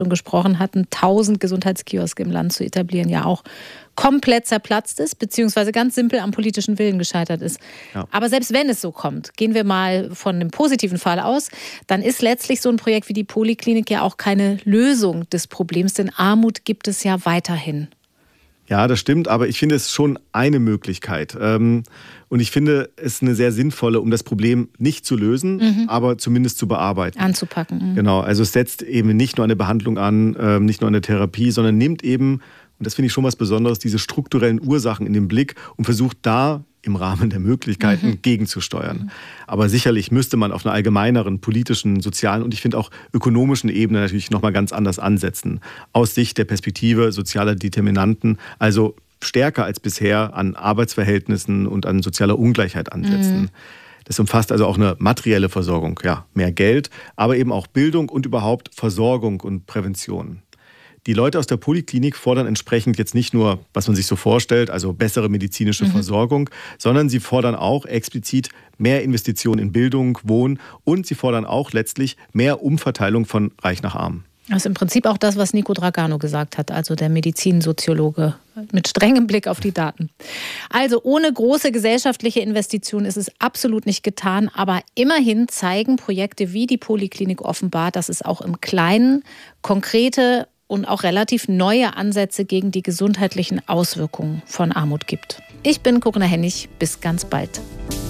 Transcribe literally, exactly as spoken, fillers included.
gesprochen hatten, tausend Gesundheitskioske im Land zu etablieren, ja auch komplett zerplatzt ist, beziehungsweise ganz simpel am politischen Willen gescheitert ist. Ja. Aber selbst wenn es so kommt, gehen wir mal von dem positiven Fall aus, dann ist letztlich so ein Projekt wie die Poliklinik ja auch keine Lösung des Problems, denn Armut gibt es ja weiterhin. Ja, das stimmt, aber ich finde es schon eine Möglichkeit. Und ich finde es eine sehr sinnvolle, um das Problem nicht zu lösen, mhm. aber zumindest zu bearbeiten. Anzupacken. Mhm. Genau, also es setzt eben nicht nur eine Behandlung an, nicht nur eine Therapie, sondern nimmt eben, und das finde ich schon was Besonderes, diese strukturellen Ursachen in den Blick und versucht da im Rahmen der Möglichkeiten mhm. gegenzusteuern. Mhm. Aber sicherlich müsste man auf einer allgemeineren politischen, sozialen und ich finde auch ökonomischen Ebene natürlich nochmal ganz anders ansetzen. Aus Sicht der Perspektive sozialer Determinanten, also stärker als bisher an Arbeitsverhältnissen und an sozialer Ungleichheit ansetzen. Mhm. Das umfasst also auch eine materielle Versorgung, ja, mehr Geld, aber eben auch Bildung und überhaupt Versorgung und Prävention. Die Leute aus der Poliklinik fordern entsprechend jetzt nicht nur, was man sich so vorstellt, also bessere medizinische mhm. Versorgung, sondern sie fordern auch explizit mehr Investitionen in Bildung, Wohnen und sie fordern auch letztlich mehr Umverteilung von Reich nach Arm. Das ist im Prinzip auch das, was Nico Dragano gesagt hat, also der Medizinsoziologe mit strengem Blick auf die Daten. Also ohne große gesellschaftliche Investitionen ist es absolut nicht getan, aber immerhin zeigen Projekte wie die Poliklinik offenbar, dass es auch im Kleinen konkrete und auch relativ neue Ansätze gegen die gesundheitlichen Auswirkungen von Armut gibt. Ich bin Corinna Hennig. Bis ganz bald.